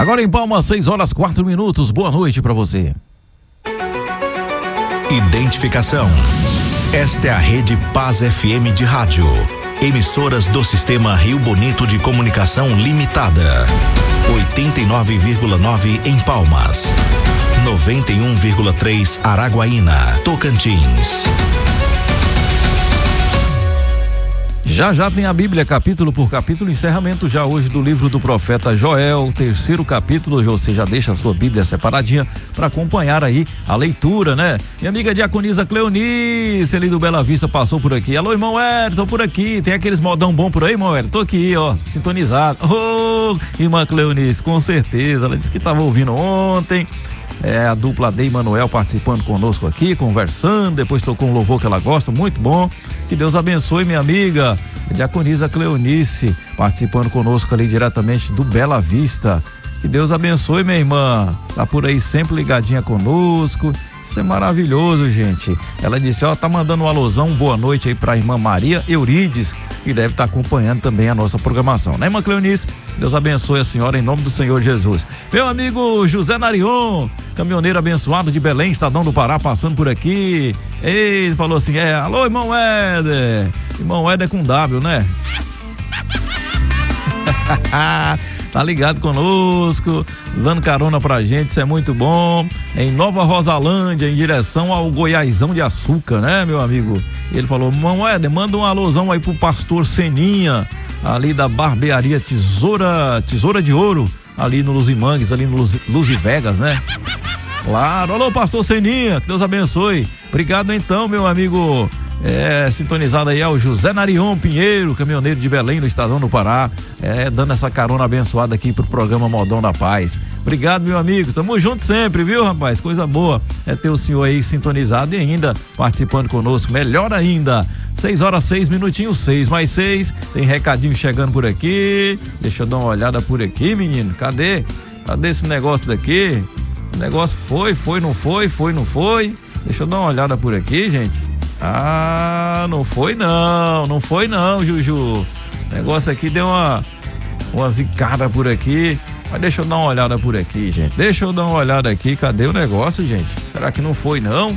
Agora em Palmas, 6h04. Boa noite pra você. Identificação. Esta é a Rede Paz FM de rádio. Emissoras do Sistema Rio Bonito de Comunicação Limitada. 89,9 em Palmas. 91,3 Araguaína, Tocantins. Já tem a Bíblia capítulo por capítulo, encerramento já hoje do livro do profeta Joel, 3º capítulo. Você já deixa a sua Bíblia separadinha para acompanhar aí a leitura, né? Minha amiga diaconisa Cleonice, ali do Bela Vista, passou por aqui. Alô, irmão Hélio, tô por aqui. Tem aqueles modão bom por aí, irmão Hélio? Tô aqui, ó, sintonizado. Ô, irmã Cleonice, com certeza. Ela disse que tava ouvindo ontem. A dupla Ade e Manuel participando conosco aqui, conversando, depois tocou um louvor que ela gosta, muito bom. Que Deus abençoe, minha amiga diaconisa Cleonice, participando conosco ali diretamente do Bela Vista. Que Deus abençoe, minha irmã, tá por aí sempre ligadinha conosco. Isso é maravilhoso, gente. Ela disse, tá mandando um alusão, boa noite aí pra irmã Maria Eurides, que deve estar acompanhando também a nossa programação, né, irmã Cleonice? Deus abençoe a senhora em nome do Senhor Jesus. Meu amigo José Narion, caminhoneiro abençoado de Belém, Estadão do Pará, passando por aqui. Ele falou assim, alô, irmão Éder. Irmão Éder com W, né? Tá ligado conosco, dando carona pra gente, isso é muito bom. Em Nova Rosalândia, em direção ao Goiásão de Açúcar, né, meu amigo? Ele falou, irmão Éder, manda um alusão aí pro pastor Seninha, ali da barbearia Tesoura de Ouro, ali no Luzimangues, ali no Luzivegas, né? Claro, alô, pastor Seninha, que Deus abençoe. Obrigado então, meu amigo. Sintonizado aí ao José Narion Pinheiro, caminhoneiro de Belém, no Estadão do Pará, dando essa carona abençoada aqui pro programa Modão da Paz. Obrigado, meu amigo, tamo junto sempre, viu, rapaz? Coisa boa é ter o senhor aí sintonizado e ainda participando conosco, melhor ainda. 6h06, 6 mais 6, tem recadinho chegando por aqui. Deixa eu dar uma olhada por aqui, menino, cadê esse negócio daqui? O negócio foi, não foi? Deixa eu dar uma olhada por aqui, gente. Não foi não, Juju. O negócio aqui deu uma zicada por aqui. Mas deixa eu dar uma olhada por aqui, gente. Cadê o negócio, gente? Será que não foi, não?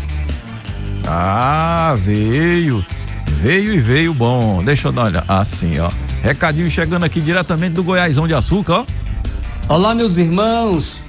Veio bom. Deixa eu dar uma olhada. Assim, ó. Recadinho chegando aqui diretamente do Goiásão de Açúcar, ó. Olá, meus irmãos.